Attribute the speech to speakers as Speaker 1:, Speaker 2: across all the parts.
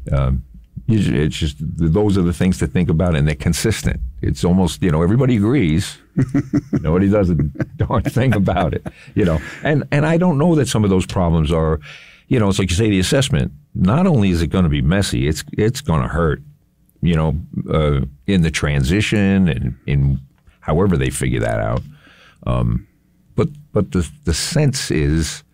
Speaker 1: It's just, those are the things to think about, and they're consistent. It's almost, everybody agrees. Nobody does a darn thing about it, And I don't know that some of those problems are, it's like you say, the assessment. Not only is it going to be messy, it's going to hurt, in the transition and in however they figure that out. But the sense is,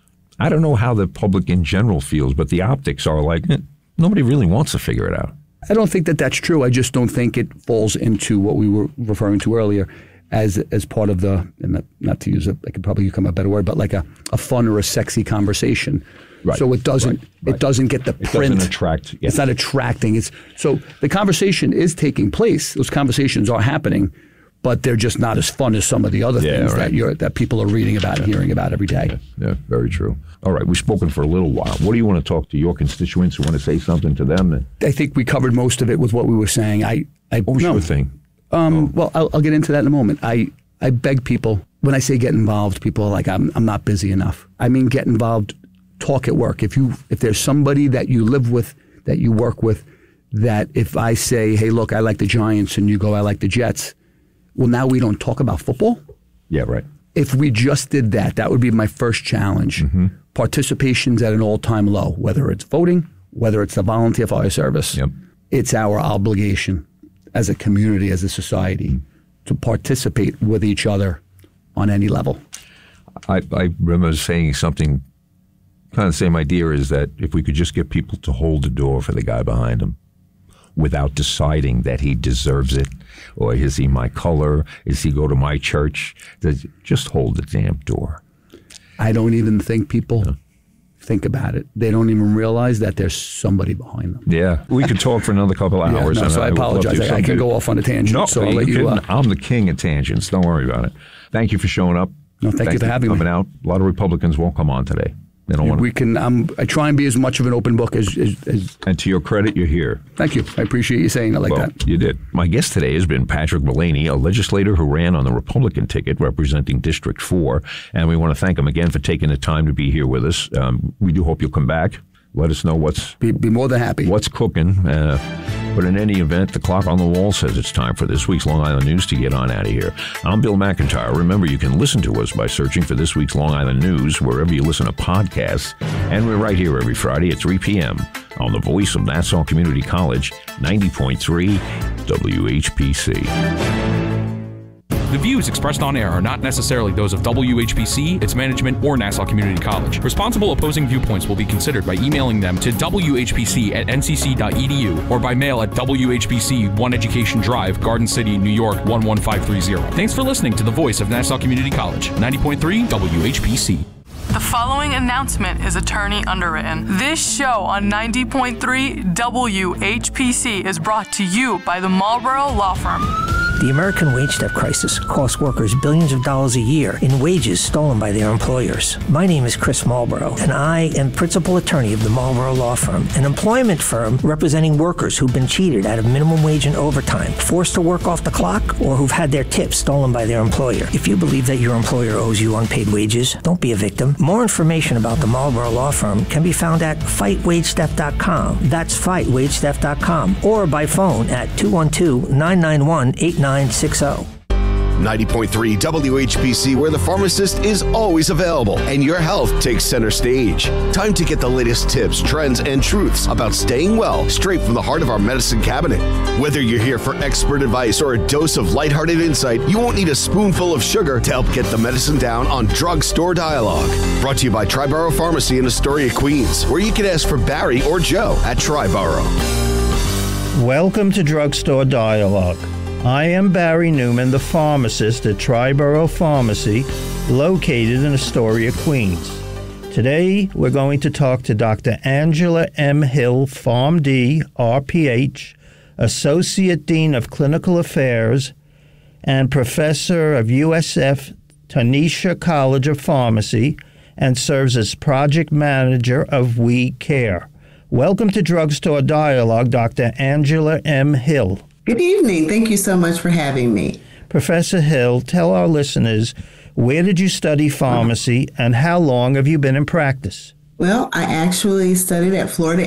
Speaker 1: I don't know how the public in general feels, but the optics are like, nobody really wants to figure it out.
Speaker 2: I don't think that that's true. I just don't think it falls into what we were referring to earlier as part of the, and not to use I could probably come up a better word, but like a fun or a sexy conversation.
Speaker 1: Right.
Speaker 2: So it doesn't it doesn't get the print.
Speaker 1: It doesn't attract. Yeah.
Speaker 2: It's not attracting. So the conversation is taking place. Those conversations are happening, but they're just not as fun as some of the other things that people are reading about and hearing about every day.
Speaker 1: Yeah, very true. All right, we've spoken for a little while. What do you want to talk to your constituents who want to say something to them?
Speaker 2: I think we covered most of it with what we were saying.
Speaker 1: Sure thing.
Speaker 2: Well, I'll get into that in a moment. I beg people, when I say get involved, people are like, I'm not busy enough. I mean, get involved, talk at work. If there's somebody that you live with, that you work with, that if I say, hey, look, I like the Giants, and you go, I like the Jets, well, now we don't talk about football?
Speaker 1: Yeah, right.
Speaker 2: If we just did that, that would be my first challenge. Mm-hmm. Participation's at an all-time low, whether it's voting, whether it's the volunteer fire service.
Speaker 1: Yep.
Speaker 2: It's our obligation as a community, as a society, to participate with each other on any level.
Speaker 1: I remember saying something, kind of the same idea, is that if we could just get people to hold the door for the guy behind them without deciding that he deserves it, or is he my color, is he go to my church, just hold the damn door.
Speaker 2: I don't even think people think about it. They don't even realize that there's somebody behind them.
Speaker 1: Yeah, we could talk for another couple of hours.
Speaker 2: So I apologize. I can go off on a tangent.
Speaker 1: No,
Speaker 2: so I'll let you.
Speaker 1: I'm the king of tangents. Don't worry about it. Thank you for showing up.
Speaker 2: No, thank you for having me.
Speaker 1: Coming out. A lot of Republicans won't come on today. They don't want to.
Speaker 2: We can. I try and be as much of an open book as.
Speaker 1: And to your credit, you're here.
Speaker 2: Thank you. I appreciate you saying it like that.
Speaker 1: You did. My guest today has been Patrick Mullaney, a legislator who ran on the Republican ticket representing District 4. And we want to thank him again for taking the time to be here with us. We do hope you'll come back. Let us know what's...
Speaker 2: Be more than happy.
Speaker 1: What's cooking. But in any event, the clock on the wall says it's time for this week's Long Island News to get on out of here. I'm Bill McIntyre. Remember, you can listen to us by searching for this week's Long Island News wherever you listen to podcasts. And we're right here every Friday at 3 p.m. on the voice of Nassau Community College, 90.3 WHPC.
Speaker 3: The views expressed on air are not necessarily those of WHPC, its management, or Nassau Community College. Responsible opposing viewpoints will be considered by emailing them to whpc@ncc.edu or by mail at WHPC 1 Education Drive, Garden City, New York 11530. Thanks for listening to the voice of Nassau Community College, 90.3 WHPC.
Speaker 4: The following announcement is attorney underwritten. This show on 90.3 WHPC is brought to you by the Marlboro Law Firm.
Speaker 5: The American wage theft crisis costs workers billions of dollars a year in wages stolen by their employers. My name is Chris Marlboro, and I am principal attorney of the Marlboro Law Firm, an employment firm representing workers who've been cheated out of minimum wage and overtime, forced to work off the clock, or who've had their tips stolen by their employer. If you believe that your employer owes you unpaid wages, don't be a victim. More information about the Marlboro Law Firm can be found at fightwagetheft.com. That's fightwagetheft.com, or by phone at 212-991-8960.
Speaker 6: 90.3 WHPC, where the pharmacist is always available and your health takes center stage. Time to get the latest tips, trends, and truths about staying well straight from the heart of our medicine cabinet. Whether you're here for expert advice or a dose of lighthearted insight, you won't need a spoonful of sugar to help get the medicine down on Drugstore Dialogue. Brought to you by Triborough Pharmacy in Astoria, Queens, where you can ask for Barry or Joe at Triborough.
Speaker 7: Welcome to Drugstore Dialogue. I am Barry Newman, the pharmacist at Triborough Pharmacy, located in Astoria, Queens. Today, we're going to talk to Dr. Angela M. Hill, PharmD, RPH, Associate Dean of Clinical Affairs, and Professor of USF Tanisha College of Pharmacy, and serves as Project Manager of We Care. Welcome to Drugstore Dialogue, Dr. Angela M. Hill.
Speaker 8: Good evening. Thank you so much for having me.
Speaker 7: Professor Hill, tell our listeners, where did you study pharmacy and how long have you been in practice?
Speaker 8: Well, I actually studied at Florida